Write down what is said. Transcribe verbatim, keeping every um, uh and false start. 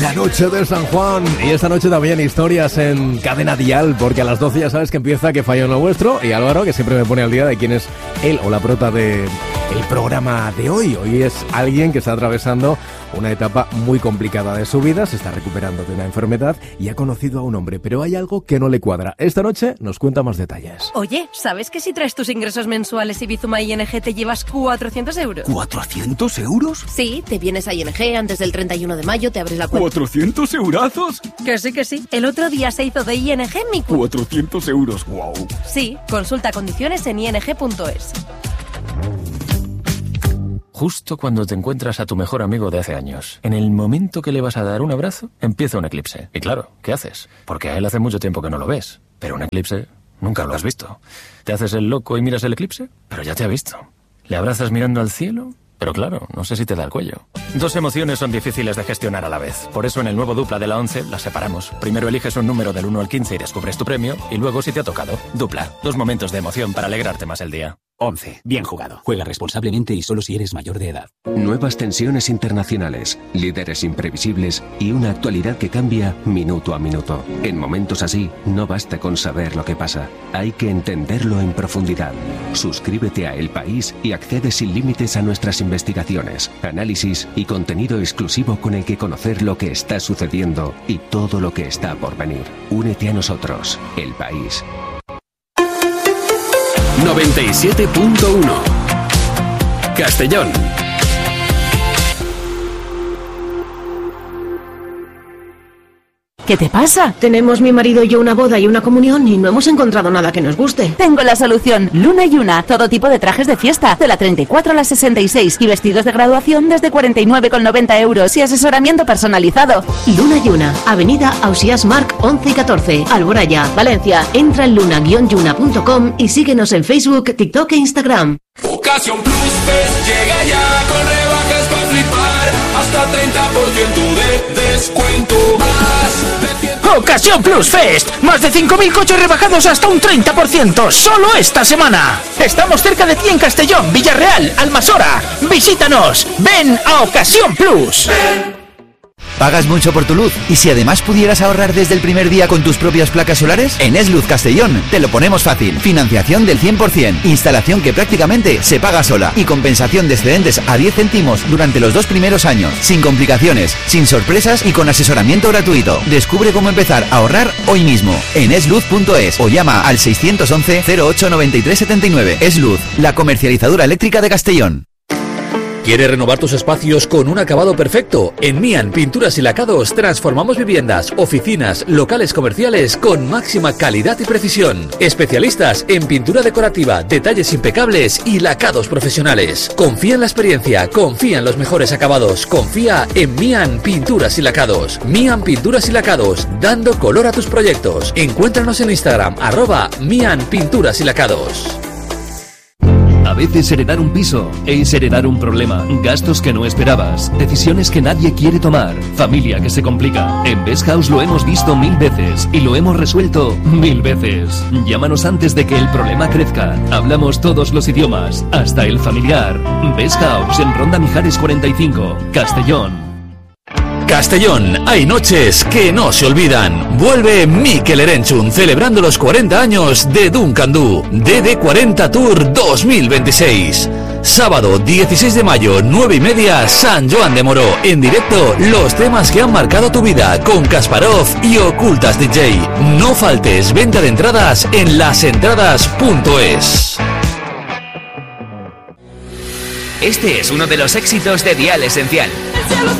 La noche de San Juan. Y esta noche también historias en Cadena Dial, porque a las doce ya sabes que empieza Que Fallo en lo Vuestro. Y Álvaro, que siempre me pone al día de quién es él o la prota de el programa de hoy. Hoy es alguien que está atravesando una etapa muy complicada de su vida, se está recuperando de una enfermedad y ha conocido a un hombre, pero hay algo que no le cuadra. Esta noche nos cuenta más detalles. Oye, ¿sabes que si traes tus ingresos mensuales y Bizuma I N G te llevas cuatrocientos euros? ¿cuatrocientos euros? Sí, te vienes a I N G antes del treinta y uno de mayo, te abres la cuenta. ¿cuatrocientos eurazos? Que sí, que sí. El otro día se hizo de I N G mi cuenta. cuatrocientos euros, wow. Sí, consulta condiciones en i n g punto es. Justo cuando te encuentras a tu mejor amigo de hace años, en el momento que le vas a dar un abrazo, empieza un eclipse. Y claro, ¿qué haces? Porque a él hace mucho tiempo que no lo ves. Pero un eclipse nunca lo has visto. ¿Te haces el loco y miras el eclipse? Pero ya te ha visto. ¿Le abrazas mirando al cielo? Pero claro, no sé si te da el cuello. Dos emociones son difíciles de gestionar a la vez. Por eso en el nuevo Dupla de la once las separamos. Primero eliges un número del uno al quince y descubres tu premio. Y luego si te ha tocado. Dupla. Dos momentos de emoción para alegrarte más el día. once. Bien jugado. Juega responsablemente y solo si eres mayor de edad. Nuevas tensiones internacionales, líderes imprevisibles y una actualidad que cambia minuto a minuto. En momentos así, no basta con saber lo que pasa. Hay que entenderlo en profundidad. Suscríbete a El País y accede sin límites a nuestras investigaciones, análisis y contenido exclusivo con el que conocer lo que está sucediendo y todo lo que está por venir. Únete a nosotros. El País. noventa y siete punto uno Castellón. ¿Qué te pasa? Tenemos mi marido y yo una boda y una comunión y no hemos encontrado nada que nos guste. Tengo la solución. Luna y Una. Todo tipo de trajes de fiesta. De la treinta y cuatro a la sesenta y seis. Y vestidos de graduación desde cuarenta y nueve con noventa euros. Y asesoramiento personalizado. Luna y Una. Avenida Ausiàs Marc once y catorce. Alboraya, Valencia. Entra en luna guion yuna punto com y síguenos en Facebook, TikTok e Instagram. Ocasión Plus Fest llega ya con rebajas para flipar. Hasta treinta por ciento de descuento más. Ocasión Plus Fest. Más de cinco mil coches rebajados hasta un treinta por ciento. Solo esta semana. Estamos cerca de ti en Castellón, Villarreal, Almasora. Visítanos. Ven a Ocasión Plus. Ven. ¿Pagas mucho por tu luz? ¿Y si además pudieras ahorrar desde el primer día con tus propias placas solares? En Esluz Castellón te lo ponemos fácil. Financiación del cien por ciento, instalación que prácticamente se paga sola y compensación de excedentes a diez céntimos durante los dos primeros años. Sin complicaciones, sin sorpresas y con asesoramiento gratuito. Descubre cómo empezar a ahorrar hoy mismo en esluz punto es o llama al seiscientos once cero ocho noventa y tres setenta y nueve. Esluz, la comercializadora eléctrica de Castellón. ¿Quieres renovar tus espacios con un acabado perfecto? En Mian Pinturas y Lacados transformamos viviendas, oficinas, locales comerciales con máxima calidad y precisión. Especialistas en pintura decorativa, detalles impecables y lacados profesionales. Confía en la experiencia, confía en los mejores acabados, confía en Mian Pinturas y Lacados. Mian Pinturas y Lacados, dando color a tus proyectos. Encuéntranos en Instagram, arroba Mian Pinturas y Lacados. A veces heredar un piso es heredar un problema, gastos que no esperabas, decisiones que nadie quiere tomar, familia que se complica. En Best House lo hemos visto mil veces y lo hemos resuelto mil veces. Llámanos antes de que el problema crezca. Hablamos todos los idiomas, hasta el familiar. Best House en Ronda Mijares cuarenta y cinco, Castellón. Castellón, hay noches que no se olvidan. Vuelve Mikel Erenchun celebrando los cuarenta años de Duncan Du. D D cuarenta Tour dos mil veintiséis. Sábado dieciséis de mayo, nueve y media, San Joan de Moró. En directo, los temas que han marcado tu vida con Kasparov y Ocultas D J. No faltes, venta de entradas en lasentradas punto es. Este es uno de los éxitos de Dial Esencial.